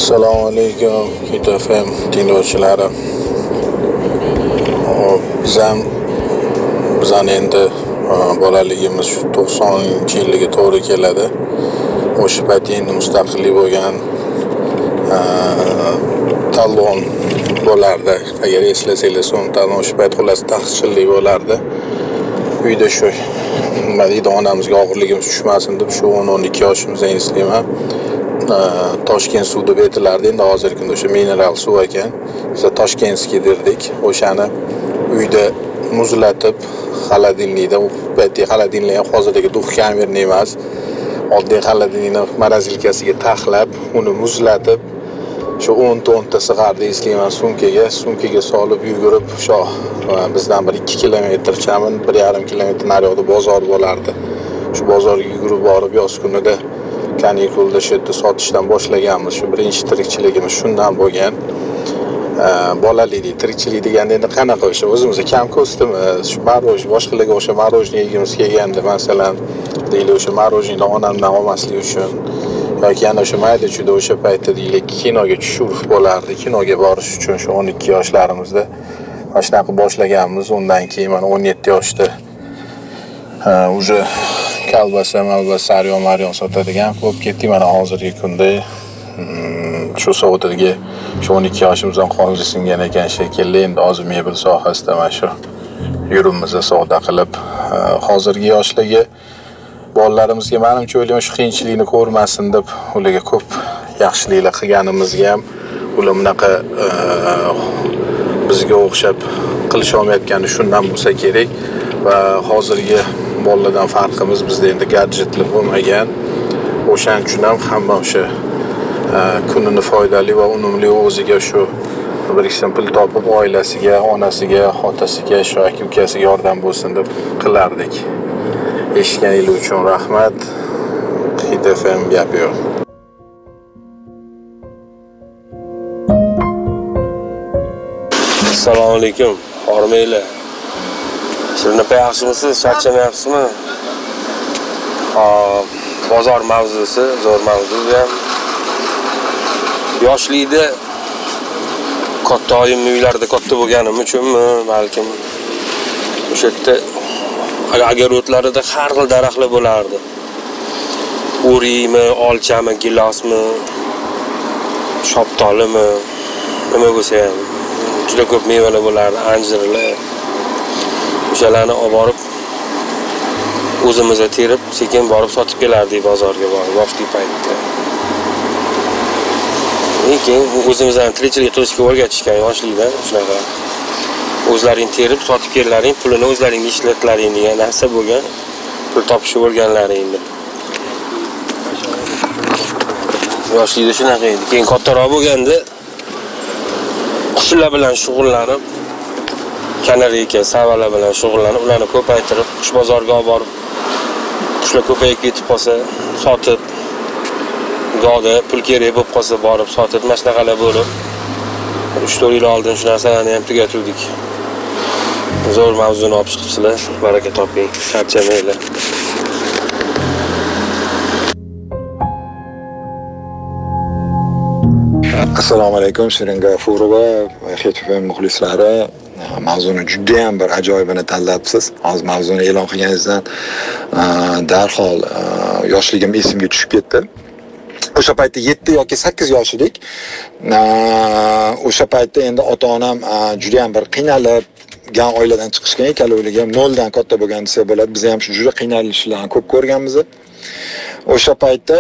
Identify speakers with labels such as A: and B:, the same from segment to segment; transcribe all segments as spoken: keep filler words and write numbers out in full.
A: Assalomu alaykum Hit F M tinglovchilari. Biz ham bizani endi bolaligimiz shu to'qsoninchi yilga to'g'ri keladi. O'sha payt endi mustaqillik bo'lgan talon bo'lardi. Agar eslasanglar, so'ng talon o'sha payt xullas taxtchilik bo'lardi. Uyda shu nima deydi, onamizga og'irligimiz tushmasin deb shu o'n o'n ikki yoshimizda eslayman. Toshkent suvi deb aytilardi. Endi hozirgi kunda o'sha mineral suv ekan. Biz Toshkentskiy derdik. O'shani uyda muzlatib, xolodilnikda, u paytda xolodilnik ham hozirdagi duh kamerni emas, oddiy xolodilnikni morozilkasiga taxlab, uni muzlatib, shu o'n ta o'n ta sig'arni eslayman sumkaga, sumkaga solib yugurib, shu bizdan bir ikki kilometr chamin, bir yarim kilometr nariyoqda bozor bo'lardi. Shu bozorga yugurib borib yoz kunida kanikulda shu yerda sotishdan boshlaganmiz. Shu birinchi tirikchiligimiz shundan bo'lgan. Bolalikdagi tirikchilik deganda endi qanaqa o'sha o'zimizga kam ko'stimiz, shu maroj, boshqalarga o'sha marojni yegimiz kelganda, masalan, deylik o'sha marojnidan onamdan olmaslik uchun yoki yana o'sha mayda-chuyda o'sha paytda deylik kinoga tushish bo'lardi. Kinoga borish uchun shu o'n ikki yoshlarimizda mana shunaqa boshlaganmiz. Undan keyin mana o'n yetti yoshda уже kalbasa, malbasa, saryon, maryon sotadigan bo'lib ketdik. Mana hozirgi kunda shu savdoga shu o'n ikki yoshimizdan qonimizga singan ekan shekilli. Endi hozir mebel sohasida mana shu yuribmiz savdo qilib. Hozirgi yoshlarga, bolalarimizga menimcha o'ylayman, shu qiyinchilikni ko'rmasin deb ularga ko'p yaxshiliklar qilganimizga ham ular bunaqa bizga o'xshab qilisha olmayotgani shundan bo'lsa kerak. Va hozirgi bolalardan farqimiz, bizda endi gadjetlar bo'lmagan. O'shaning uchun ham hamma o'sha kunini foydali va unumli o'ziga shu bir ikki pul topib oilasiga, onasiga, otasiga, shu aka ukasiga yordam bo'lsin deb qilardik. Eshitganingiz uchun rahmat. Hit F M gapi yo'q.
B: Assalomu alaykum. Hormaylar. Shunaqangi yaxshimisiz? Charchamayapsizmi? Hop, bozor mavzusi, zo'r mavzu ham. Yoshlikda katta oyim uylarda katta bo'lganim uchunmi, balkim o'sha yerda agarotlarida har xil daraxtlar bo'lardi. O'riymi, olchami, gilosmi, shoptolimi, nima bo'lsa ham juda ko'p mevalar bo'lardi, anjirlar. O'shalarni olib borib o'zimizga terib, sekin borib sotib kelardik bozorga borib, yoshlik paytda. Lekin o'zimizdan tirikchilik qilishga o'rgatishgan yoshlikda shunaqa. O'zlaring terib sotib kellaring, pulini o'zlaring ishlatlaring degan narsa bo'lgan. Pul topishib o'rganlaringni. Yoshlikda shunaqa edi. Keyin kattaroq bo'lganda qushlar bilan shug'ullanib, kanariyka, savalar bilan shug'ullanib, ularni ko'paytirib, qush bozorga olib borib, qushlar ko'payib ketib qolsa, sotib, go'da pul kerak bo'lib qolsa, borib sotib, mana shunaqalar bo'lib, uch to'rt yil oldin shu narsalarni ham tugatuvdik. Zo'r mavzuni olib chiqibsizlar. Baraka toping, charchamanglar.
C: Assalomu alaykum, Shirin G'afurova, Hit F M muxlislari. Mavzuni juda ham bir ajoyibini tanlabsiz. Hozir mavzuni e'lon qilganingizdan darhol yoshligim esimga tushib ketdi. O'sha paytda yetti yoki sakkiz yoshlik. O'sha paytda endi ota-onam juda ham bir qiynalib gan oiladan chiqishgan ekan, ularga ham noldan katta bo'lgan desa bo'ladi. Biz ham shu juda qiynalishlarni ko'p ko'rganmiz. O'sha paytda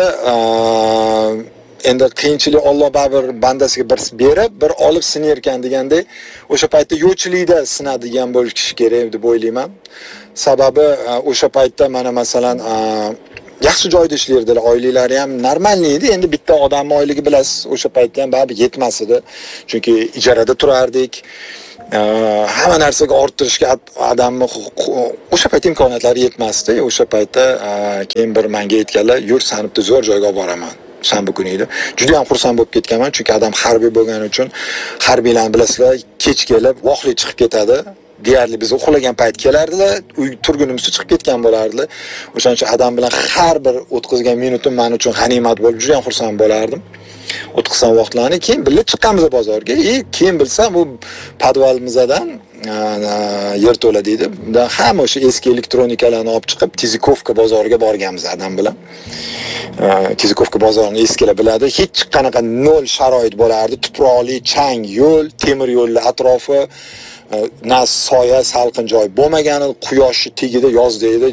C: endi qiyinchilik Alloh baribir bandasiga bir berib, bir olib sinirkan degandek, o'sha paytda yo'chilikda sinadigan bo'lish kerak deb o'ylayman. Sababi o'sha paytda mana masalan yaxshi joyda ishlardilar, oilalari ham normalniy edi. Endi bitta odamning oyligi bilasiz, o'sha paytda ham baribir yetmas edi. Chunki ijarada turardik. Hamma narsaga orttirishga odamni o'sha payt imkoniyatlari yetmasdi. O'sha paytda keyin bir menga aytganlar, "Yur, seni bitta zo'r joyga olib boraman." Shanba kuni edi. Juda ham xursand bo'lib ketganman, chunki odam harbiy bo'lgani uchun, harbiylarni bilasizlar, kech kelib, voqli chiqib ketadi. Deyarli biz uxlagan payt kelardilar, uy turgunimizda chiqib ketgan bo'lardilar. O'shaning uchun odam bilan har bir o'tkazgan minutim men uchun g'animat bo'lib, juda ham xursand bo'lardim. o'tqizgan vaqtlarni keyin birga chiqqanmiz bozorga. E keyin bilsam bu podvalimizadan yerto'la deydi. Bundan hamma o'sha eski elektronikalarni olib chiqib Tizikovka bozoriga borganmiz adam bilan. Tizikovka bozorini eskilar biladi. Hech qanaqa nol sharoit bo'lardi. Tuproqli, chang yo'l, temir yo'llar atrofi, na soya, salqin joy bo'lmagani, quyoshni tegida yozda edi.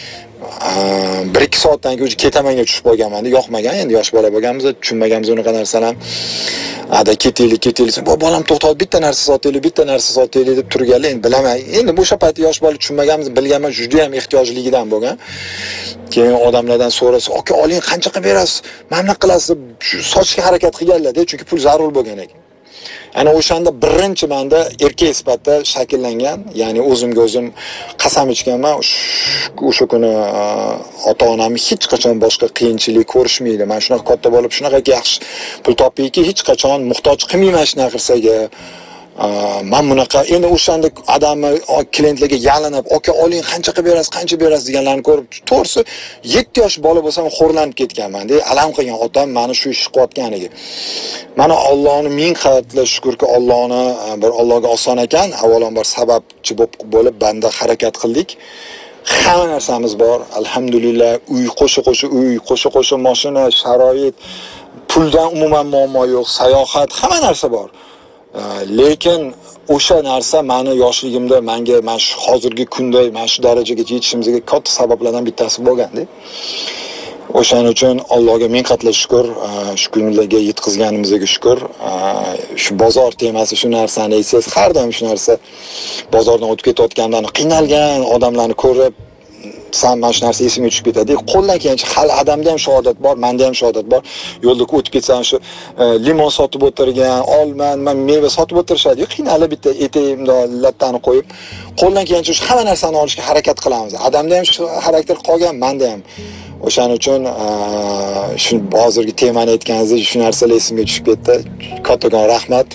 C: bir ikki soatdan keyin ketamanga tushib qolganman. Yoqmagan, endi yosh bola bo'lganmiz, tushunmaganmiz unaqa narsalar. Ada ketaylik, ketaylik. Bu bolam to'xtab bitta narsa sotaylik, bitta narsa sotaylik deb turganlar, endi bilaman. Endi o'sha paytda yosh bola tushunmaganmiz, bilganman, juda ham ehtiyojligidan bo'lgan. Keyin odamlardan so'rasa, "Aka, oling, qancha qilib berasiz? Mana qilasiz?" Shu sochga harakat qilganlar-da, chunki pul zarur bo'lgan ekan. Ana o'shanda birinchi menda erkak sifatida shakllangan, ya'ni o'zimga o'zim qasam ichganman. O'sha kuni ota-onam hech qachon boshqa qiyinchilik ko'rishmaydi. Men shunaqa katta bo'lib, shunaqa yaxshi pul topayki, hech qachon muhtoj qilmayman hech narsaga. Men bunaqa endi o'shanda odamni klientlarga yalinib, "Aka, oling, qancha qilib berasiz, qancha berasiz" deganlarni ko'rib, to'g'risi yetti yosh bola bo'lsam xo'rlanib ketganman. De, alam qilgan otam meni shu ishni qilayotganiga. Mana Allohning ming qatla shukrki, Allohni bir Allohga oson ekan. Avvalambor sababchi bo'lib banda harakat qildik. Hamma narsamiz bor, alhamdulillah. Uy qo'sha-qo'sha uy, qo'sha-qo'sha mashina, sharoit, puldan umuman muammo yo'q, sayohat, hamma narsa bor. Lekin o'sha narsa meni yoshligimda menga mana shu hozirgi kunda mana shu darajaga yetishimizga katta sabablardan bittasi bo'lganda. O'shaning uchun Allohga ming qatla shukr, shu kunlarga yetkazganimizga shukr. Shu bozor temasi, shu narsani esiz, har doim shu narsa bozordan o'tib ketayotgandan qiynalgan odamlarni ko'rib san mana shu narsa esimga tushib ketadi. Qo'ldan kelgancha hali odamda ham shu odat bor, menda ham shu odat bor. Yo'lda o'tib ketsam shu limon sotib o'tirgan, olma, men meva sotib o'tirishadi. Qiynalib bitta etagimda lattani qo'yib, qo'ldan kelgancha shu hamma narsani olishga harakat qilamiz. Odamda ham shu xarakter qolgan, menda ham. O'shaning uchun shu hozirgi temani aytganingizdek shu narsalar esimga tushib ketdi. Kattakon rahmat.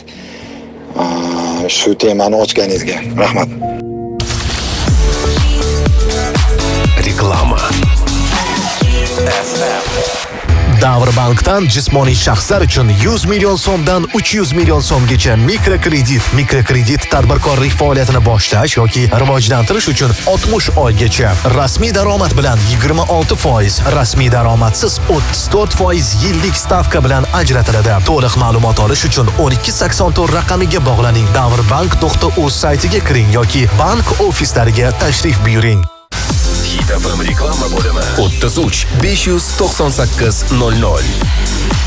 C: Shu temani ochganingizga rahmat.
D: Reklama. Davrbankdan jismoniy shaxslar uchun yuz million so'mdan uch yuz million so'mgacha mikrokredit, mikrokredit tadbirkorlik faoliyatini boshlash yoki rivojlantirish uchun oltmish oygacha, rasmiy daromad bilan yigirma olti foiz, rasmiy daromadsiz o'ttiz to'rt foiz yillik stavka bilan ajratiladi. To'liq ma'lumot olish uchun o'n ikki sakson to'rt raqamiga bog'laning. davrbank nuqta uz saytiga kiring yoki bank ofislariga tashrif buyuring. Hit F M reklama bo'limi o'ttiz uch besh yuz to'qson sakkiz nol nol.